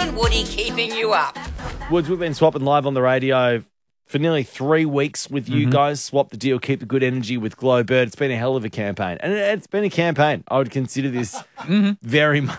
and Woody keeping you up. Woods, we've been swapping live on the radio for nearly 3 weeks with you guys. Swap the deal, keep the good energy with Glowbird. It's been a hell of a campaign. And it's been a campaign. I would consider this very